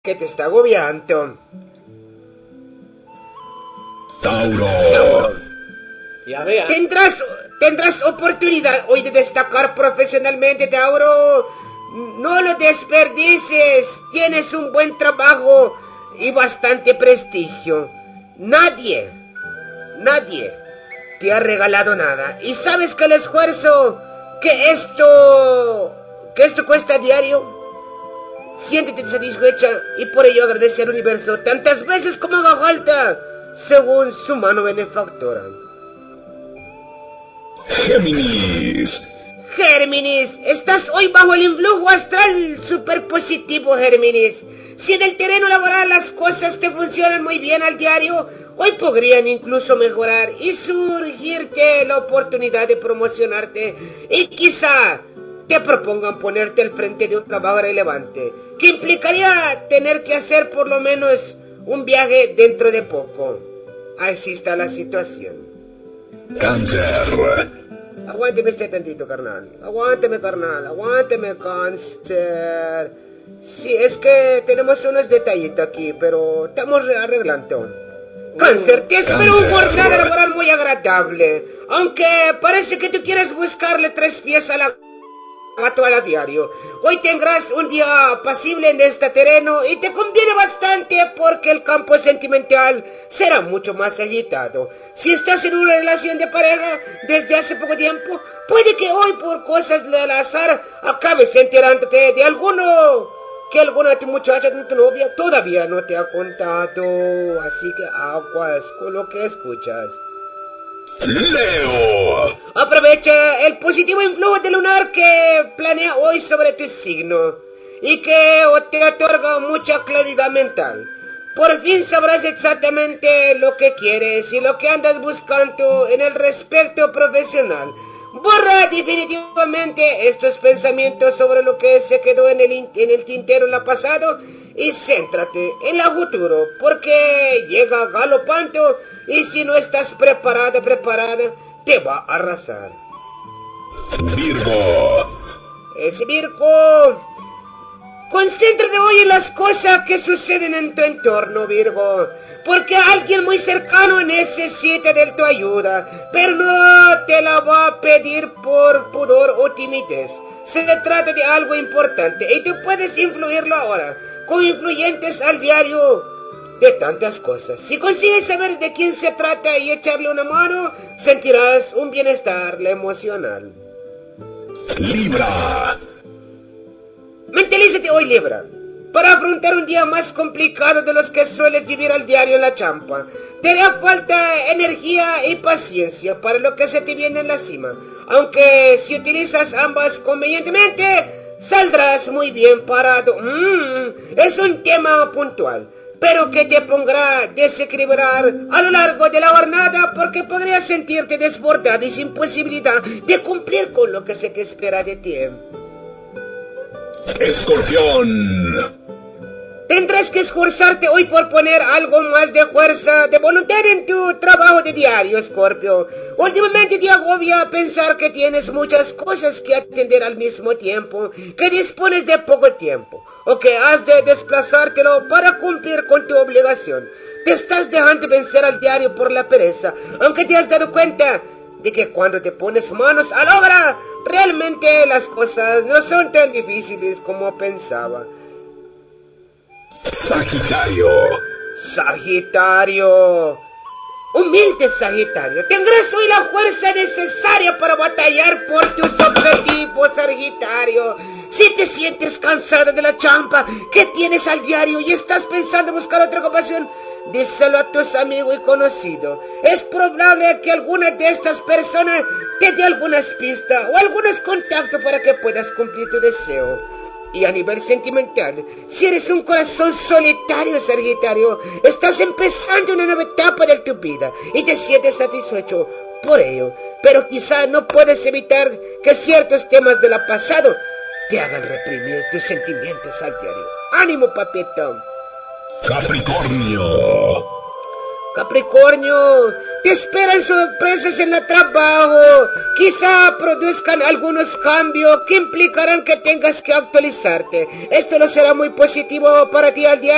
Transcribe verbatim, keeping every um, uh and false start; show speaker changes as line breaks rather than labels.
que te está agobiando.
Tauro.
Tauro.
Ya vea.
Tendrás, tendrás oportunidad hoy de destacar profesionalmente, Tauro. No lo desperdicies. Tienes un buen trabajo y bastante prestigio. Nadie, nadie te ha regalado nada. Y sabes que el esfuerzo que esto, que esto cuesta a diario. Siéntete satisfecha y por ello agradece al universo tantas veces como haga falta, según su mano benefactora.
Géminis.
Géminis, estás hoy bajo el influjo astral superpositivo, Géminis. Si en el terreno laboral las cosas te funcionan muy bien al diario, hoy podrían incluso mejorar y surgirte la oportunidad de promocionarte y quizá te propongan ponerte al frente de un trabajo relevante, que implicaría tener que hacer por lo menos un viaje dentro de poco. Así está la situación.
Cáncer.
Aguánteme este tantito, carnal. Aguánteme, carnal. Aguánteme, Cáncer. Sí, es que tenemos unos detallitos aquí, pero estamos arreglando. Cáncer, te espero una jornada laboral muy agradable, aunque parece que tú quieres buscarle tres pies a la gato a diario. Hoy tendrás un día apacible en este terreno y te conviene bastante porque el campo sentimental será mucho más agitado. Si estás en una relación de pareja desde hace poco tiempo, puede que hoy por cosas del azar acabes enterándote de alguno que alguna de tus muchachas de tu novia todavía no te ha contado. Así que aguas con lo que escuchas.
Leo.
Aprovecha el positivo influjo de lunar que planea hoy sobre tu signo y que te otorga mucha claridad mental. Por fin sabrás exactamente lo que quieres y lo que andas buscando en el respecto profesional. Borra definitivamente estos pensamientos sobre lo que se quedó en el, en el tintero en el pasado y céntrate en el futuro, porque llega galopando y si no estás preparada, preparada, te va a arrasar.
Virgo.
Es Virgo. Concéntrate hoy en las cosas que suceden en tu entorno, Virgo, porque alguien muy cercano necesita de tu ayuda, pero no te la va a pedir por pudor o timidez. Se trata de algo importante y tú puedes influirlo ahora, con influyentes al diario de tantas cosas. Si consigues saber de quién se trata y echarle una mano, sentirás un bienestar emocional.
Libra.
Mentalízate hoy, Libra, para afrontar un día más complicado de los que sueles vivir al diario en la champa. Te hará falta energía y paciencia para lo que se te viene en la cima, aunque si utilizas ambas convenientemente, saldrás muy bien parado. Mm, es un tema puntual, pero que te pondrá a desequilibrar a lo largo de la jornada porque podrías sentirte desbordado y sin posibilidad de cumplir con lo que se te espera de ti.
Escorpión.
Tendrás que esforzarte hoy por poner algo más de fuerza de voluntad en tu trabajo de diario, Escorpio. Últimamente te agobia pensar que tienes muchas cosas que atender al mismo tiempo, que dispones de poco tiempo, o que has de desplazártelo para cumplir con tu obligación. Te estás dejando vencer al diario por la pereza, aunque te has dado cuenta de que cuando te pones manos a la obra, realmente las cosas no son tan difíciles como pensaba.
Sagitario.
Sagitario. Humilde Sagitario, tendrás hoy la fuerza necesaria para batallar por tus objetivos, Sagitario. Si te sientes cansado de la champa que tienes al diario y estás pensando buscar otra ocupación, díselo a tus amigos y conocidos. Es probable que alguna de estas personas te dé algunas pistas o algunos contactos para que puedas cumplir tu deseo. Y a nivel sentimental, si eres un corazón solitario, Sagitario, estás empezando una nueva etapa de tu vida y te sientes satisfecho por ello, pero quizá no puedes evitar que ciertos temas del pasado te hagan reprimir tus sentimientos al diario. ¡Ánimo, papito!
Capricornio.
Capricornio, te esperan sorpresas en el trabajo. Quizá produzcan algunos cambios que implicarán que tengas que actualizarte. Esto no será muy positivo para ti al día.